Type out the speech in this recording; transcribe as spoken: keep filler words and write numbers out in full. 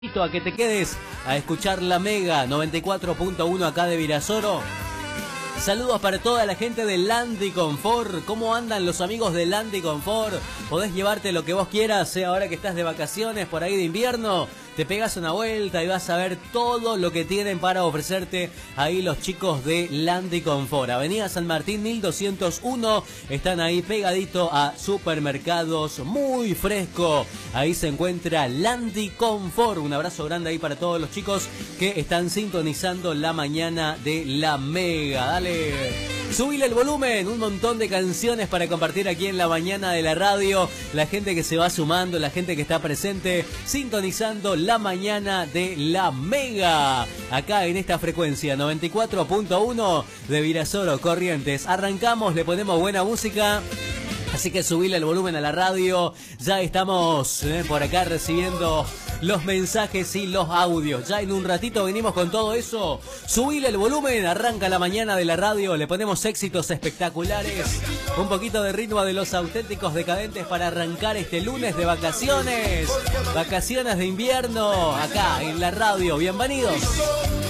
A que te quedes a escuchar la Mega noventa y cuatro punto uno acá de Virasoro. Saludos para toda la gente de Land y Confort. ¿Cómo andan los amigos de Land y Confort? Podés llevarte lo que vos quieras, sea ahora que estás de vacaciones por ahí de invierno. Te pegas una vuelta y vas a ver todo lo que tienen para ofrecerte ahí los chicos de Land y Confort. Avenida San Martín mil doscientos uno. Están ahí pegadito a Supermercados Muy Fresco. Ahí se encuentra Land y Confort. Un abrazo grande ahí para todos los chicos que están sintonizando la mañana de la Mega. Dale. Subile el volumen, un montón de canciones para compartir aquí en la mañana de la radio. La gente que se va sumando, la gente que está presente, sintonizando la mañana de la Mega. Acá en esta frecuencia noventa y cuatro punto uno de Virasoro, Corrientes. Arrancamos, le ponemos buena música. Así que subile el volumen a la radio. Ya estamos eh, por acá recibiendo los mensajes y los audios. Ya en un ratito venimos con todo eso. Subile el volumen, arranca la mañana de la radio. Le ponemos éxitos espectaculares. Un poquito de ritmo de los auténticos decadentes para arrancar este lunes de vacaciones. Vacaciones de invierno acá en la radio. Bienvenidos.